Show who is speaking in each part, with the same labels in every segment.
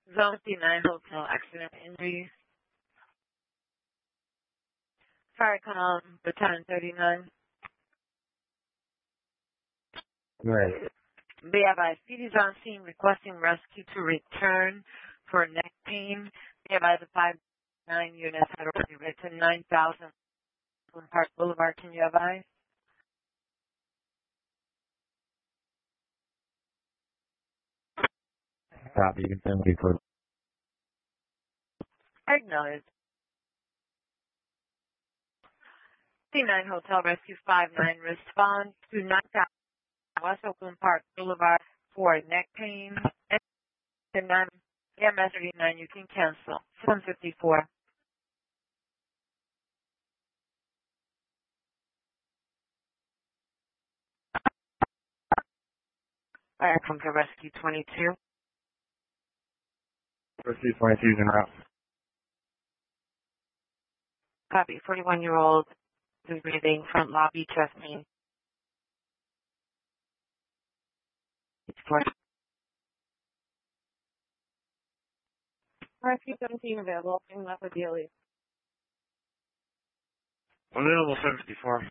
Speaker 1: Zone 59 Hotel Accident Injuries. Fire call Baton 39.
Speaker 2: Right.
Speaker 1: Be advised, PD is on scene requesting rescue to return for neck pain. Be advised, the 5-9 units had already written 9,000 Park Boulevard. Can you advise?
Speaker 2: Copy. You can send me for.
Speaker 1: Acknowledge. C9 Hotel Rescue 59 respond to 9,000 West Oakland Park Boulevard for neck pain. And 9 EMS 39, you can cancel. 754. Fire come to Rescue 22.
Speaker 2: Rescue 22 is en route.
Speaker 1: Copy. 41-year-old is breathing, front lobby, chest pain. It's for Rescue 17 available in Leopard Daily.
Speaker 2: Available 74.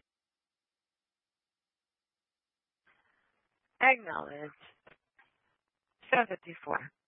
Speaker 1: Acknowledge. 754.